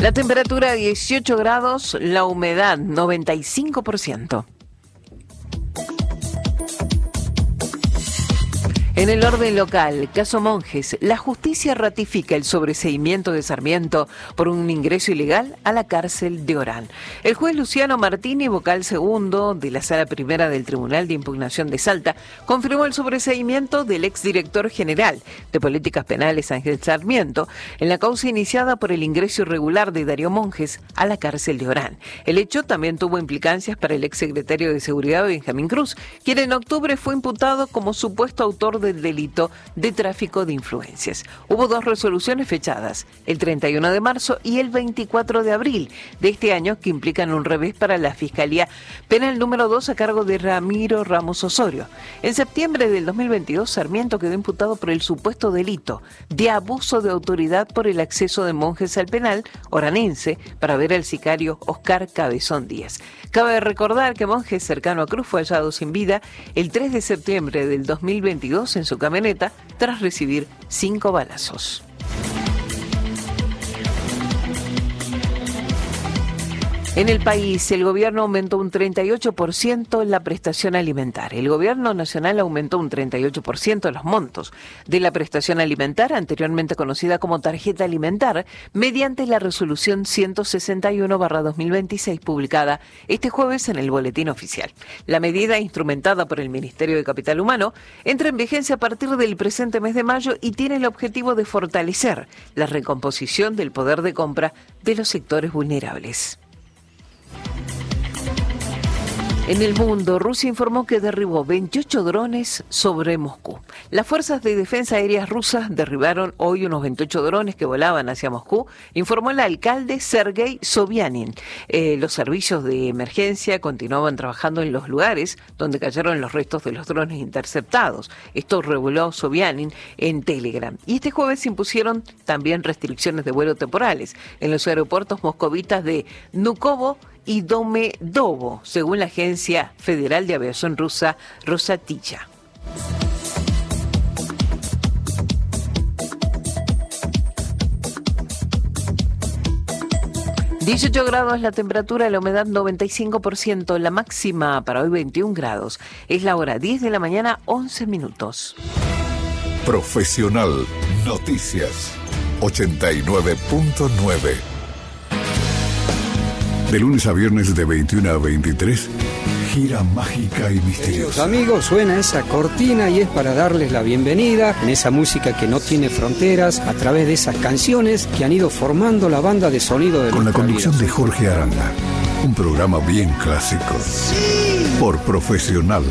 La temperatura 18 grados, la humedad 95%. En el orden local, caso Monjes, la justicia ratifica el sobreseimiento de Sarmiento por un ingreso ilegal a la cárcel de Orán. El juez Luciano Martini, vocal segundo de la Sala Primera del Tribunal de Impugnación de Salta, confirmó el sobreseimiento del exdirector general de Políticas Penales Ángel Sarmiento en la causa iniciada por el ingreso irregular de Darío Monjes a la cárcel de Orán. El hecho también tuvo implicancias para el exsecretario de Seguridad Benjamín Cruz, quien en octubre fue imputado como supuesto autor del delito de tráfico de influencias. Hubo 2 resoluciones fechadas, el 31 de marzo y el 24 de abril de este año, que implican un revés para la Fiscalía Penal número 2 a cargo de Ramiro Ramos Osorio. En septiembre del 2022, Sarmiento quedó imputado por el supuesto delito de abuso de autoridad por el acceso de Monjes al penal oranense para ver al sicario Oscar Cabezón Díaz. Cabe recordar que Monjes, cercano a Cruz, fue hallado sin vida el 3 de septiembre del 2022 en su camioneta tras recibir 5 balazos. En el país, el gobierno aumentó un 38% la prestación alimentaria. El gobierno nacional aumentó un 38% los montos de la prestación alimentaria, anteriormente conocida como tarjeta alimentar, mediante la resolución 161/2026, publicada este jueves en el Boletín Oficial. La medida, instrumentada por el Ministerio de Capital Humano, entra en vigencia a partir del presente mes de mayo y tiene el objetivo de fortalecer la recomposición del poder de compra de los sectores vulnerables. En el mundo, Rusia informó que derribó 28 drones sobre Moscú. Las fuerzas de defensa aéreas rusas derribaron hoy unos 28 drones que volaban hacia Moscú, informó el alcalde Sergei Sobyanin. Los servicios de emergencia continuaban trabajando en los lugares donde cayeron los restos de los drones interceptados. Esto reveló Sobyanin en Telegram. Y este jueves se impusieron también restricciones de vuelo temporales en los aeropuertos moscovitas de Vnukovo y Domodedovo, según la Agencia Federal de Aviación rusa Rosatia. ...18 grados la temperatura, la humedad 95%, la máxima para hoy 21 grados. Es la hora 10 de la mañana, 11 minutos. Profesional Noticias 89.9. De lunes a viernes de 21 a 23, gira mágica y misteriosa. Amigos, suena esa cortina y es para darles la bienvenida en esa música que no tiene fronteras, a través de esas canciones que han ido formando la banda de sonido de con la conducción vida. De Jorge Aranda, un programa bien clásico. ¡Sí! Por Profesional.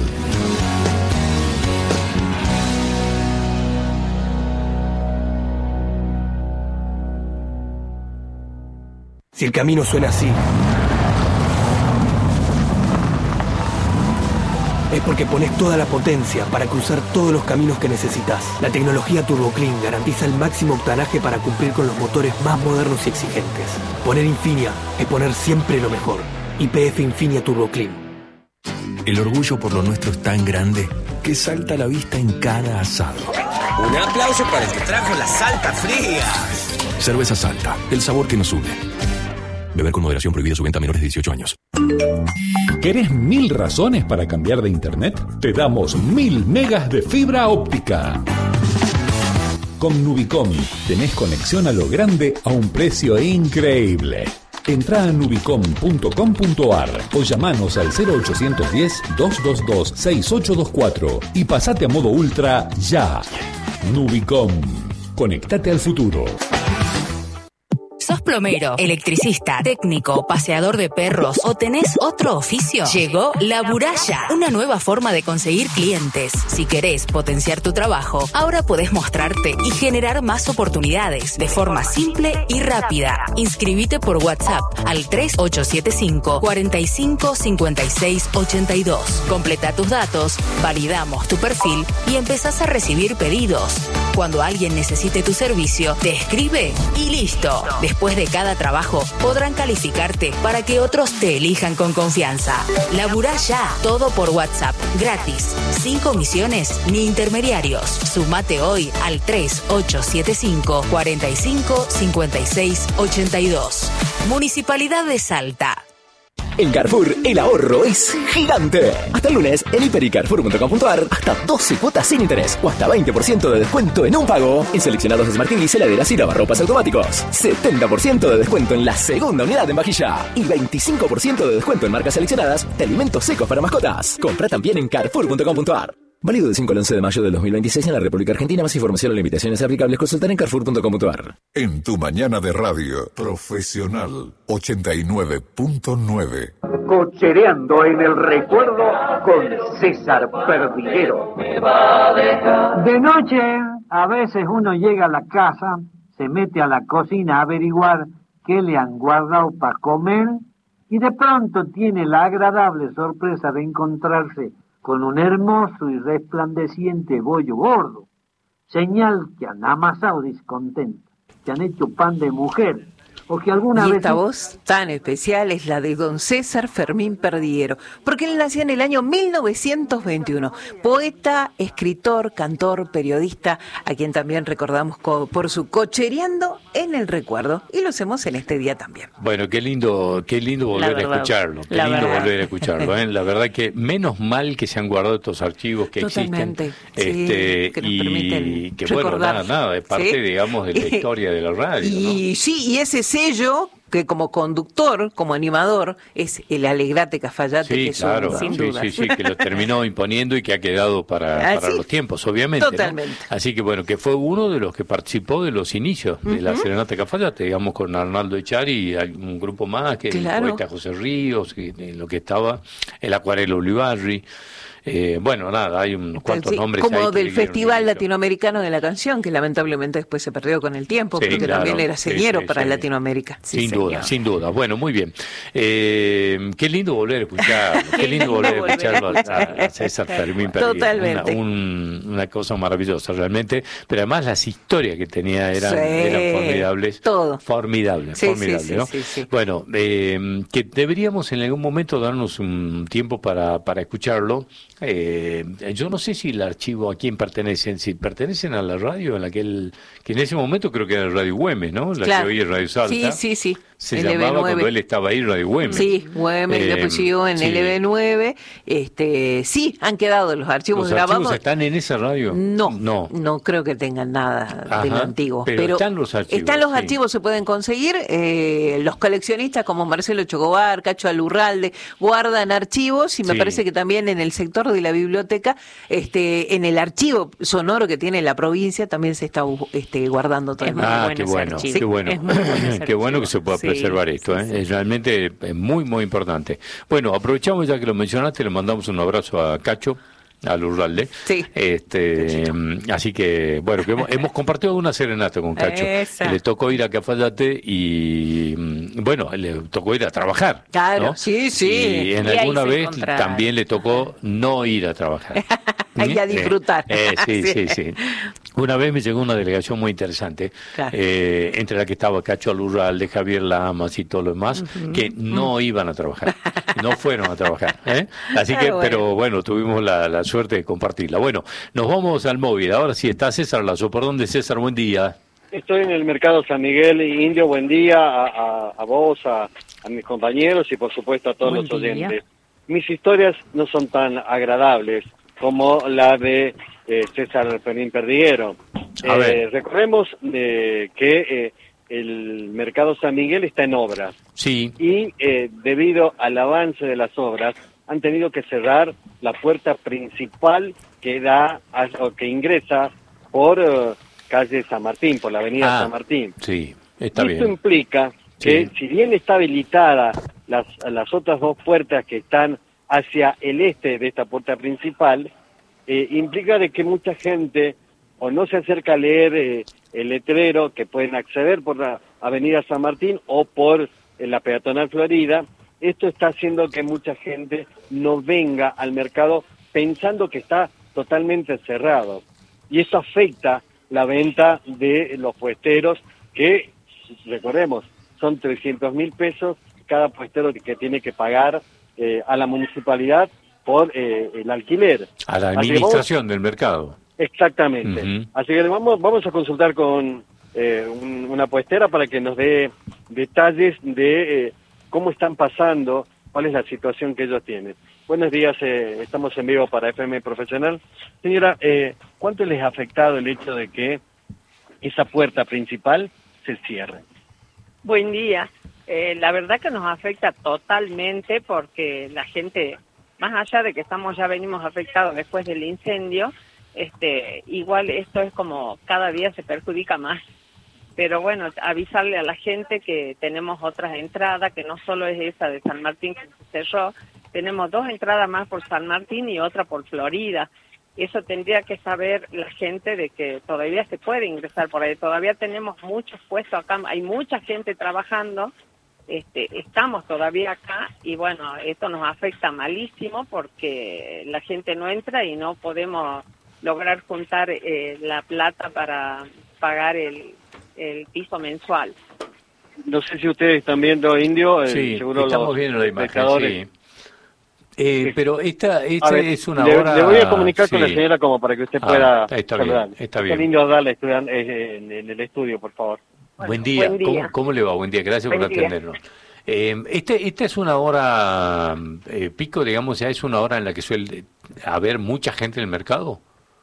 Si el camino suena así, es porque pones toda la potencia para cruzar todos los caminos que necesitas. La tecnología TurboClean garantiza el máximo octanaje para cumplir con los motores más modernos y exigentes. Poner Infinia es poner siempre lo mejor. YPF Infinia TurboClean. El orgullo por lo nuestro es tan grande que salta a la vista en cada asado. Un aplauso para el que trajo la Salta Fría. Cerveza Salta, el sabor que nos une. Beber con moderación, prohibida su venta a menores de 18 años. ¿Querés 1000 razones para cambiar de internet? Te damos 1000 megas de fibra óptica. Con Nubicom tenés conexión a lo grande a un precio increíble. Entrá a nubicom.com.ar o llamanos al 0810-222-6824 y pasate a modo ultra ya. Nubicom. Conectate al futuro. ¿Sos plomero, electricista, técnico, paseador de perros o tenés otro oficio? Llegó La Buralla, una nueva forma de conseguir clientes. Si querés potenciar tu trabajo, ahora podés mostrarte y generar más oportunidades de forma simple y rápida. Inscribite por WhatsApp al 3875 45 56 82. Completa tus datos, validamos tu perfil y empezás a recibir pedidos. Cuando alguien necesite tu servicio, te escribe y listo. Después Después de cada trabajo, podrán calificarte para que otros te elijan con confianza. Laburá ya, todo por WhatsApp, gratis, sin comisiones ni intermediarios. Sumate hoy al 3875 45 56 82. Municipalidad de Salta. En Carrefour, el ahorro es gigante. Hasta el lunes, en hiper.y-carrefour.com.ar, hasta 12 cuotas sin interés o hasta 20% de descuento en un pago en seleccionados Smart TVs, heladeras y lavarropas automáticos. 70% de descuento en la segunda unidad en vajilla y 25% de descuento en marcas seleccionadas de alimentos secos para mascotas. Compra también en carrefour.com.ar. Válido del 5 al 11 de mayo del 2026 en la República Argentina. Más información o limitaciones aplicables consultar en carrefour.com.ar. En tu mañana de radio, Profesional 89.9. Cochereando en el recuerdo con César Perdiguero. De noche, a veces uno llega a la casa, se mete a la cocina a averiguar qué le han guardado para comer y de pronto tiene la agradable sorpresa de encontrarse con un hermoso y resplandeciente bollo gordo, señal que han amasado discontento, que han hecho pan de mujer, o que alguna vez... Esta voz tan especial es la de don César Fermín Perdiguero, porque él nació en el año 1921, poeta, escritor, cantor, periodista, a quien también recordamos por su Cochereando en el recuerdo, y lo hacemos en este día también. Bueno, qué lindo volver a escucharlo, volver a escucharlo, ¿eh? La verdad que menos mal que se han guardado estos archivos que Totalmente, existen, sí, que nos y que recordar. Bueno, nada, es parte, ¿sí? Digamos, de la historia de la radio, y ¿no? sí, y ese sello que como conductor, como animador, es el Alegrate Cafayate, sí, que es claro, un, sin duda. Sí, que lo terminó imponiendo y que ha quedado para los tiempos, obviamente. Totalmente. ¿No? Así que bueno, que fue uno de los que participó de los inicios de la Serenata Cafayate, digamos, con Arnaldo Echari y un grupo más, que el poeta José Ríos, que lo que estaba, el Acuarelo Ulibarri. Bueno, nada, hay unos cuantos nombres como ahí del Festival Latinoamericano de la Canción, que lamentablemente después se perdió con el tiempo, porque también era señero para Latinoamérica. Sin duda. Bueno, muy bien. Qué lindo volver a escucharlo, a César Fermín Perdiguero. Totalmente. Una cosa maravillosa realmente, pero además las historias que tenía eran formidables. Todo. Formidables, ¿no? Sí. Bueno, que deberíamos en algún momento darnos un tiempo para escucharlo. Yo no sé si el archivo a quién pertenecen, si pertenecen a la radio en la que en ese momento creo que era Radio Güemes, ¿no? La que hoy es Radio Salta. Sí. Se llamaba LB9. Cuando él estaba ahí Radio Güemes. Sí, Güemes, después siguió en LB9. Sí, han quedado los archivos grabados. ¿Los archivos están en esa radio? No creo que tengan nada de lo antiguo. Pero están los archivos. Están los archivos, se pueden conseguir. Los coleccionistas como Marcelo Chocobar, Cacho Alurralde, guardan archivos y me parece que también en el sector de la biblioteca, en el archivo sonoro que tiene la provincia, también se está guardando todo. Qué bueno. Qué bueno que se pueda preservar esto, ¿eh? Es realmente muy, muy importante. Bueno, aprovechamos ya que lo mencionaste, le mandamos un abrazo a Cacho, a Lurralde. Sí. Así que, bueno, que hemos compartido una serenata con Cacho. Le tocó ir a Cafayate y, bueno, le tocó ir a trabajar. Claro, ¿no? sí. Y alguna vez también le tocó no ir a trabajar. Ahí a disfrutar. Sí. Una vez me llegó una delegación muy interesante, entre la que estaba Cacho Alurralde, Javier Lamas y todo lo demás, que no iban a trabajar, no fueron a trabajar. Así que, pero bueno, tuvimos la suerte de compartirla. Bueno, nos vamos al móvil. Ahora sí está César Lazo. ¿Por dónde, César? Buen día. Estoy en el mercado San Miguel Indio. Buen día a vos, a mis compañeros y por supuesto a todos los oyentes. Mis historias no son tan agradables como la de César Fermín Perdiguero. Recordemos que el mercado San Miguel está en obras. Sí. Y debido al avance de las obras, han tenido que cerrar la puerta principal que que ingresa por calle San Martín, por la avenida San Martín. Sí, está bien. Esto implica que si bien está habilitada las otras dos puertas que están hacia el este de esta puerta principal, implica de que mucha gente o no se acerca a leer el letrero que pueden acceder por la avenida San Martín o por la peatonal Florida. Esto está haciendo que mucha gente no venga al mercado pensando que está totalmente cerrado. Y eso afecta la venta de los puesteros que, recordemos, son 300.000 pesos cada puestero que tiene que pagar a la municipalidad por el alquiler. A la administración del mercado. Exactamente. Así que vamos a consultar con una puestera para que nos dé detalles de cómo están pasando, cuál es la situación que ellos tienen. Buenos días, estamos en vivo para FM Profesional. Señora, ¿cuánto les ha afectado el hecho de que esa puerta principal se cierre? Buen día. La verdad que nos afecta totalmente porque la gente, más allá de que ya venimos afectados después del incendio, igual esto es como cada día se perjudica más. Pero bueno, avisarle a la gente que tenemos otras entradas, que no solo es esa de San Martín que se cerró, tenemos 2 entradas más por San Martín y otra por Florida. Eso tendría que saber la gente de que todavía se puede ingresar por ahí. Todavía tenemos muchos puestos acá, hay mucha gente trabajando, estamos todavía acá y bueno, esto nos afecta malísimo porque la gente no entra y no podemos lograr juntar la plata para pagar el piso mensual. No sé si ustedes están viendo, Indio. Sí, seguro estamos viendo la imagen, sí. Pero esta ver, es una hora... Le voy a comunicar con la sí. señora como para que usted pueda saludar. Está bien. Indio, dale, en el estudio, por favor. Buen día. Buen día. ¿Cómo le va? Buen día, gracias por atendernos. Esta es una hora pico, digamos, ya es una hora en la que suele haber mucha gente en el mercado.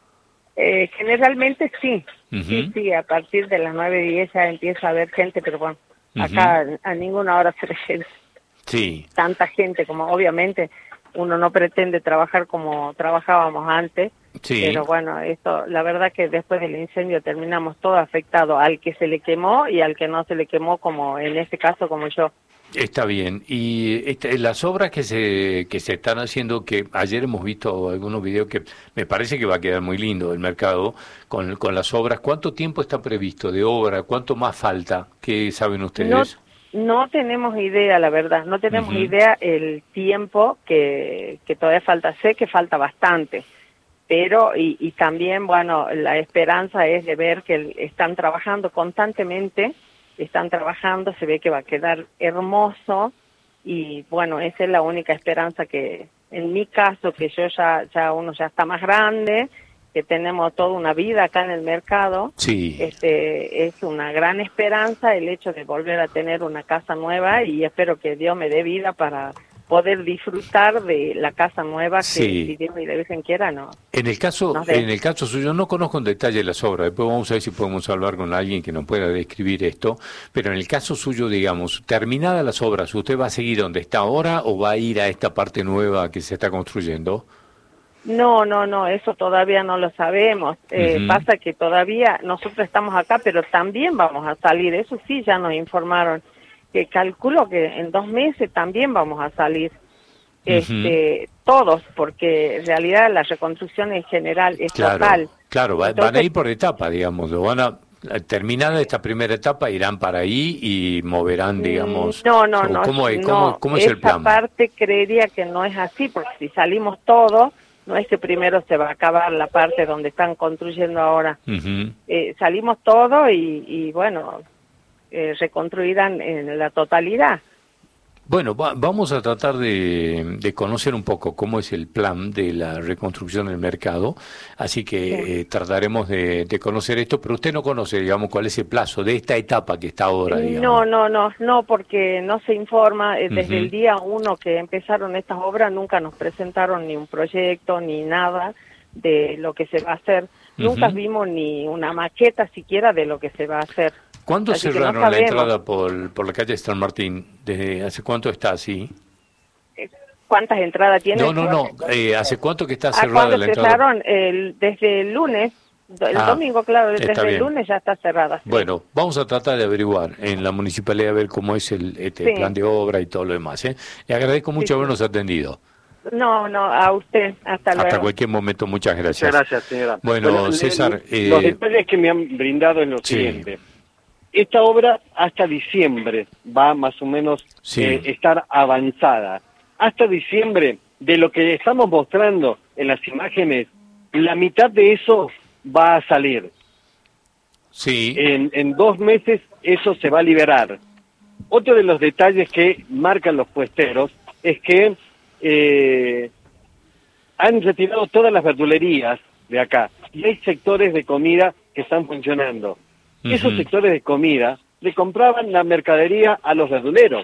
Generalmente sí. Sí, a partir de las 9:10 ya empieza a haber gente, pero bueno, acá a ninguna hora se le tanta gente, como obviamente uno no pretende trabajar como trabajábamos antes, pero bueno, esto, la verdad que después del incendio terminamos todo afectado, al que se le quemó y al que no se le quemó, como en este caso como yo. Está bien. Y las obras que se están haciendo, que ayer hemos visto algunos videos que me parece que va a quedar muy lindo el mercado con las obras. ¿Cuánto tiempo está previsto de obra? ¿Cuánto más falta? ¿Qué saben ustedes? No tenemos idea, la verdad. No tenemos idea el tiempo que todavía falta. Sé que falta bastante. Pero, y también, bueno, la esperanza es de ver que están trabajando constantemente. Están trabajando, se ve que va a quedar hermoso y bueno, esa es la única esperanza que, en mi caso, que yo uno ya está más grande, que tenemos toda una vida acá en el mercado, es una gran esperanza el hecho de volver a tener una casa nueva y espero que Dios me dé vida para poder disfrutar de la casa nueva que si Dios y la Virgen quiera, no. En el caso suyo, no conozco en detalle las obras, después vamos a ver si podemos hablar con alguien que nos pueda describir esto, pero en el caso suyo, digamos, terminadas las obras, ¿usted va a seguir donde está ahora o va a ir a esta parte nueva que se está construyendo? No, eso todavía no lo sabemos. Pasa que todavía nosotros estamos acá, pero también vamos a salir, eso sí ya nos informaron. Que calculo que en 2 meses también vamos a salir todos, porque en realidad la reconstrucción en general es total. Claro, entonces, van a ir por etapa, digamos, lo van a terminar esta primera etapa, irán para ahí y moverán, digamos. No. ¿Cómo es el plan? Esa parte creería que no es así, porque si salimos todos, no es que primero se va a acabar la parte donde están construyendo ahora. Salimos todos y bueno... reconstruirán en la totalidad. Bueno, vamos a tratar de conocer un poco cómo es el plan de la reconstrucción del mercado, así que trataremos de conocer esto, pero usted no conoce, digamos, cuál es el plazo de esta etapa que está ahora, digamos. No, porque no se informa, desde el día 1 que empezaron estas obras nunca nos presentaron ni un proyecto ni nada de lo que se va a hacer, nunca vimos ni una maqueta siquiera de lo que se va a hacer. ¿Cuándo cerraron la entrada por la calle San Martín? ¿Desde hace cuánto está así? ¿Cuántas entradas tiene? No. ¿Hace cuánto que está cerrada la entrada? Cerraron desde el lunes, el domingo, claro, desde el lunes ya está cerrada. Sí. Bueno, vamos a tratar de averiguar en la municipalidad a ver cómo es el plan de obra y todo lo demás. Le agradezco mucho habernos atendido. No, a usted. Hasta luego. Hasta cualquier momento, muchas gracias. Muchas gracias, señora. Bueno, César... los detalles que me han brindado en lo siguiente. Esta obra hasta diciembre va más o menos estar avanzada. Hasta diciembre, de lo que estamos mostrando en las imágenes, la mitad de eso va a salir. Sí. En 2 meses eso se va a liberar. Otro de los detalles que marcan los puesteros es que han retirado todas las verdulerías de acá y hay sectores de comida que están funcionando. Esos sectores de comida le compraban la mercadería a los verduleros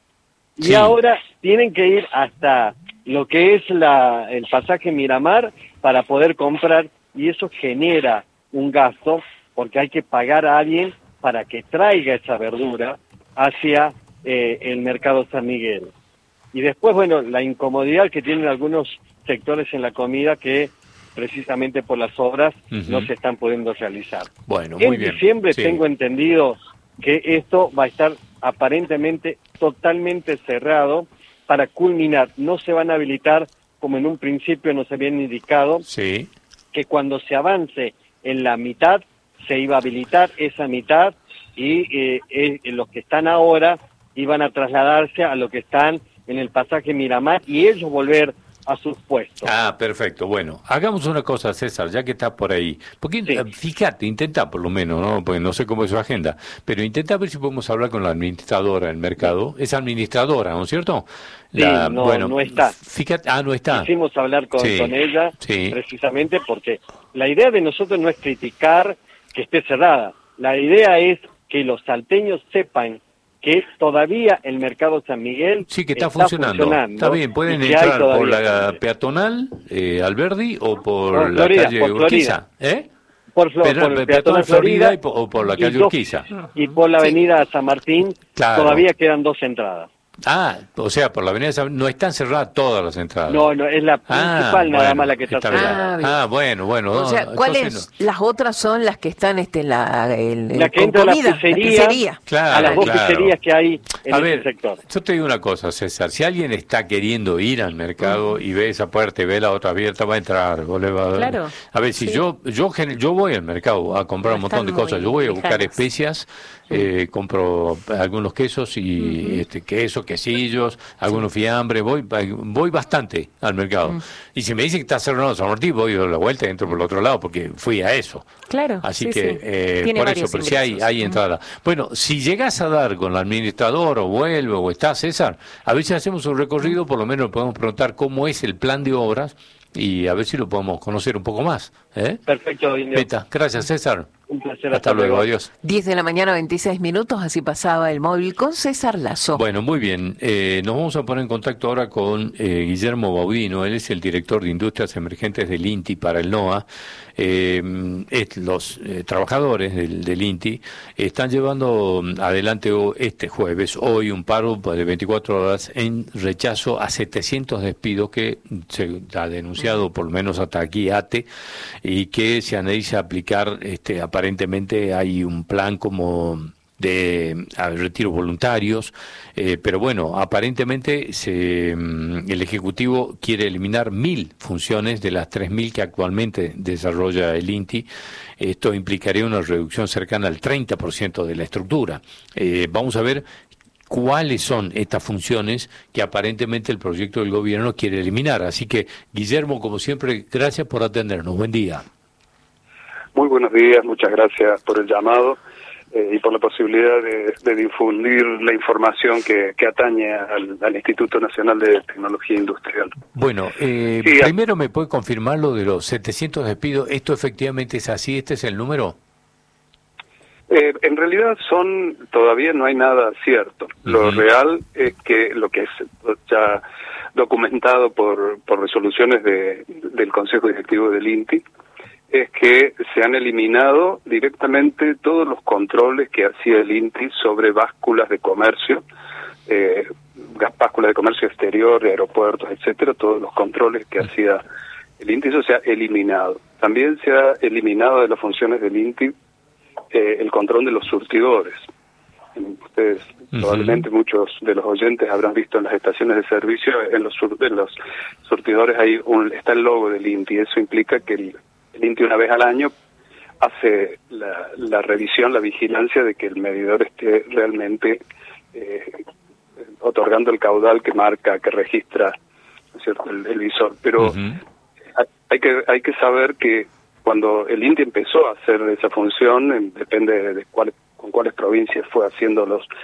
y ahora tienen que ir hasta lo que es el pasaje Miramar para poder comprar, y eso genera un gasto porque hay que pagar a alguien para que traiga esa verdura hacia el mercado San Miguel. Y después, bueno, la incomodidad que tienen algunos sectores en la comida que precisamente por las obras no se están pudiendo realizar. Bueno, muy bien. En diciembre tengo entendido que esto va a estar aparentemente totalmente cerrado para culminar. No se van a habilitar, como en un principio nos habían indicado, que cuando se avance en la mitad se iba a habilitar esa mitad y los que están ahora iban a trasladarse a lo que están en el pasaje Miramar y ellos volver a sus puestos. Ah, perfecto. Bueno, hagamos una cosa, César, ya que estás por ahí. Porque fíjate, intenta por lo menos, ¿no? Porque no sé cómo es su agenda, pero intenta ver si podemos hablar con la administradora del mercado. Es administradora, ¿no es cierto? No está. Fíjate, no está. Quisimos hablar con ella precisamente porque la idea de nosotros no es criticar que esté cerrada. La idea es que los salteños sepan que todavía el mercado San Miguel que está funcionando. Está bien, pueden entrar por la peatonal Alberdi o por la calle Urquiza. Por peatonal Florida o por la calle Urquiza. Y por la avenida San Martín todavía quedan 2 entradas. O sea, por la avenida no están cerradas todas las entradas. No, es la principal nada más la que está cerrada. Bueno. O sea, ¿cuáles las otras son las que están la que entra a la pizzería, a las 2 pizzerías que hay en ese sector? Yo te digo una cosa, César, si alguien está queriendo ir al mercado y ve esa puerta y ve la otra abierta, va a entrar. A ver, si yo voy al mercado a comprar un montón de cosas, yo voy a buscar especias, compro algunos quesos y quesillos, algunos fiambres, voy bastante al mercado. Y si me dicen que está cerrado San Martín, voy a la vuelta y entro por el otro lado porque fui a eso. Así que por eso, pero si hay entrada. Bueno, si llegás a dar con la administradora o vuelve o está César, a ver si hacemos un recorrido, por lo menos podemos preguntar cómo es el plan de obras y a ver si lo podemos conocer un poco más. Perfecto, Indio. Gracias, César. Un placer. Hasta luego, adiós. 10 de la mañana, 26 minutos, así pasaba el móvil con César Lazo. Bueno, muy bien. Nos vamos a poner en contacto ahora con Guillermo Baudino. Él es el director de Industrias Emergentes del INTI para el NOA. Los trabajadores del INTI están llevando adelante este jueves, hoy, un paro de 24 horas en rechazo a 700 despidos que se ha denunciado, por lo menos hasta aquí, ATE, y que se analiza aplicar aparentemente hay un plan como de retiros voluntarios, pero bueno, aparentemente el Ejecutivo quiere eliminar 1.000 funciones de las 3.000 que actualmente desarrolla el INTI. Esto implicaría una reducción cercana al 30% de la estructura. Vamos a ver cuáles son estas funciones que aparentemente el proyecto del gobierno quiere eliminar. Así que, Guillermo, como siempre, gracias por atendernos. Buen día. Muy buenos días, muchas gracias por el llamado y por la posibilidad de difundir la información que atañe al Instituto Nacional de Tecnología Industrial. Bueno, primero me puede confirmar lo de los 700 despidos. ¿Esto efectivamente es así? ¿Este es el número? En realidad todavía no hay nada cierto. Lo real es que lo que es ya documentado por resoluciones del Consejo Directivo del INTI es que se han eliminado directamente todos los controles que hacía el INTI sobre básculas de comercio, básculas de comercio exterior, aeropuertos, etcétera, todos los controles que hacía el INTI, eso se ha eliminado. También se ha eliminado de las funciones del INTI el control de los surtidores. Ustedes, probablemente muchos de los oyentes habrán visto en las estaciones de servicio, en los surtidores está el logo del INTI. Eso implica que el INTI una vez al año hace la revisión, la vigilancia de que el medidor esté realmente otorgando el caudal que marca, que registra, ¿no es cierto?, el visor. Pero hay que saber que cuando el INTI empezó a hacer esa función, depende de con cuáles provincias fue haciendo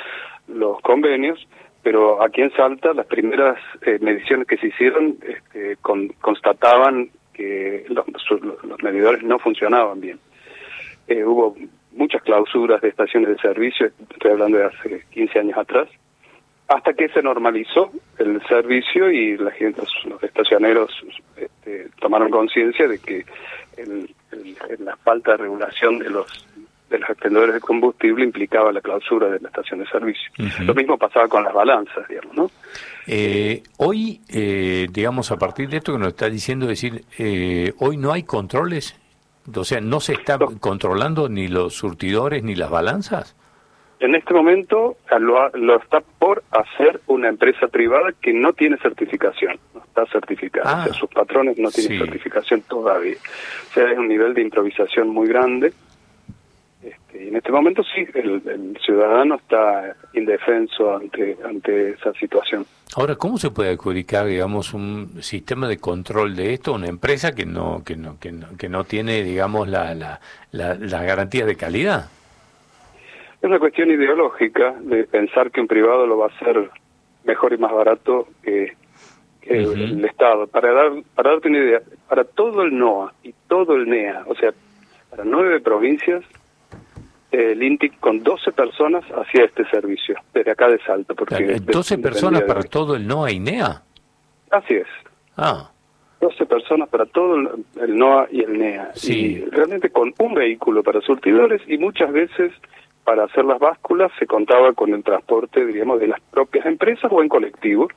los convenios, pero aquí en Salta las primeras mediciones que se hicieron constataban que los medidores no funcionaban bien. Hubo muchas clausuras de estaciones de servicio, estoy hablando de hace 15 años atrás, hasta que se normalizó el servicio y la gente, los estacioneros tomaron conciencia de que la falta de regulación de los expendedores de combustible implicaba la clausura de la estación de servicio. Lo mismo pasaba con las balanzas, digamos, ¿no? Hoy, digamos, a partir de esto que nos está diciendo, hoy no hay controles, o sea, no se está controlando ni los surtidores ni las balanzas. En este momento lo está por hacer una empresa privada que no tiene certificación, no está certificada, o sea, sus patrones no tienen certificación todavía. O sea, es un nivel de improvisación muy grande. Y en este momento sí, el ciudadano está indefenso ante esa situación. Ahora, ¿cómo se puede adjudicar, digamos, un sistema de control de esto a una empresa que no tiene, digamos, las garantías de calidad? Es una cuestión ideológica de pensar que un privado lo va a hacer mejor y más barato que el Estado. Para darte una idea, para todo el NOA y todo el NEA, o sea, para 9 provincias, el INTI con 12 personas hacía este servicio, desde acá de Salta. Porque 12 personas para todo el NOA y NEA. Así es. 12 personas para todo el NOA y el NEA. Sí. Y realmente con un vehículo para surtidores y muchas veces para hacer las básculas se contaba con el transporte, diríamos, de las propias empresas o en colectivo.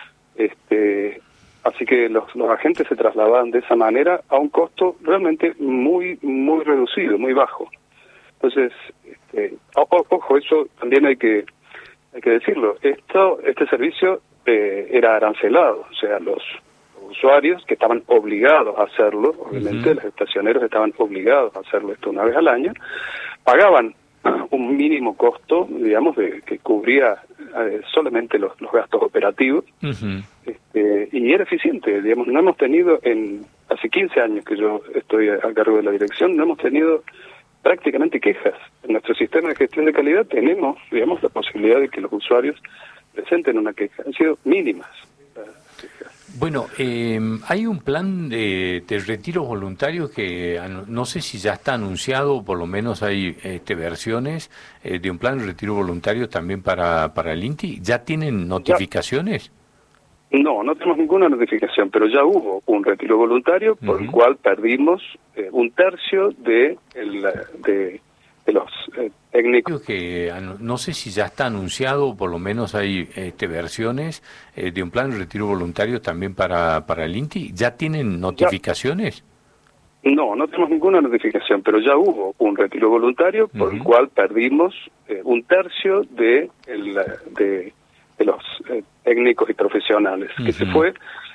Así que los agentes se trasladaban de esa manera a un costo realmente muy reducido, muy bajo. Entonces, ojo, eso también hay que decirlo. Este servicio era arancelado, o sea, los usuarios que estaban obligados a hacerlo, obviamente los estacioneros estaban obligados a hacerlo esto una vez al año, pagaban un mínimo costo, digamos, que cubría solamente los gastos operativos, y era eficiente, digamos. No hemos tenido, hace 15 años que yo estoy a cargo de la dirección, no hemos tenido prácticamente quejas. En nuestro sistema de gestión de calidad tenemos, digamos, la posibilidad de que los usuarios presenten una queja. Han sido mínimas las quejas. Bueno, hay un plan de retiro voluntario que no sé si ya está anunciado, o por lo menos hay versiones de un plan de retiro voluntario también para el INTI. ¿Ya tienen notificaciones? No tenemos ninguna notificación, pero ya hubo un retiro voluntario por el cual perdimos un tercio de los técnicos. Que no sé si ya está anunciado, o por lo menos hay versiones de un plan de retiro voluntario también para el INTI. ¿Ya tienen notificaciones? No tenemos ninguna notificación, pero ya hubo un retiro voluntario por el cual perdimos un tercio de los técnicos y profesionales que se fue